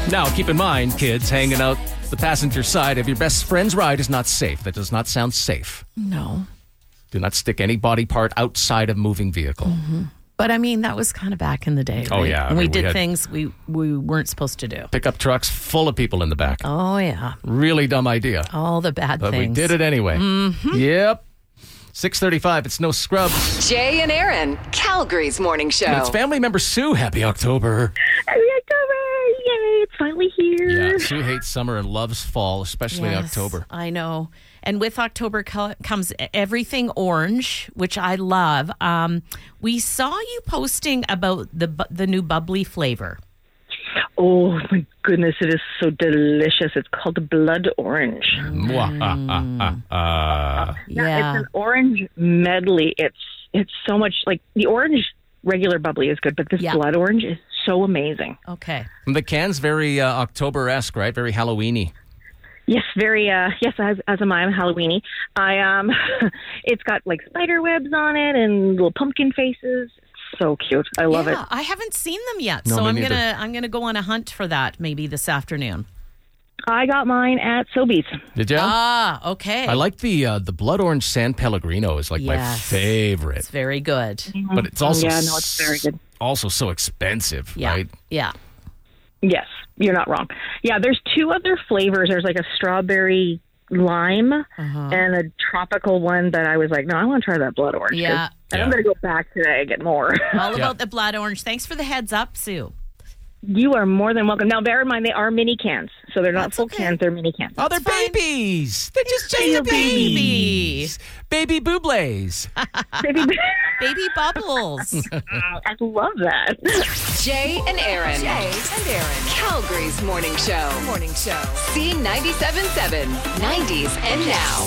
Now, keep in mind, kids, hanging out the passenger side of your best friend's ride is not safe. That does not sound safe. No. Do not stick any body part outside a moving vehicle. Mm-hmm. But I mean, that was kind of back in the day. Oh, right? yeah. And we did things we weren't supposed to do. Pickup trucks full of people in the back. Oh, yeah. Really dumb idea. All the bad But things. we did it anyway. Mm-hmm. Yep. 6:35. It's no scrubs. Jay and Aaron, Calgary's morning show. And it's family member Sue. Happy October. Happy October! Yay, it's finally here. Yeah, Sue hates summer and loves fall, especially Yes, October. I know. And with October comes everything orange, which I love. We saw you posting about the new bubbly flavor. Oh, my goodness, it is so delicious. It's called Blood Orange. Mm. Yeah. It's an orange medley. It's so much like the orange regular bubbly is good, but this Blood Orange is so amazing. Okay. The can's very October-esque, right? Very Halloween-y. Yes, very. Yes, as am I. I'm Halloweeny. It's got like spider webs on it and little pumpkin faces. So cute. I love it. I haven't seen them yet, No, so me neither. I'm gonna go on a hunt for that maybe this afternoon. I got mine at Sobeys. Did you? Ah, okay. I like the blood orange San Pellegrino is like my favorite. It's very good. But it's also it's very good. Also so expensive, Yeah. right? Yeah. Yes, you're not wrong. Yeah, there's two other flavors. There's like a strawberry lime and a tropical one that I was like, no, I want to try that blood orange. Yeah. And I'm going to go back today and get more. All about the blood orange. Thanks for the heads up, Sue. You are more than welcome. Now, bear in mind, they are mini cans. So they're not full cans, they're mini cans. Oh, they're babies. They're just babies. Baby boobles. Baby bubbles. I love that. Jay and Aaron. Calgary's morning show. C97.7. 90s and now.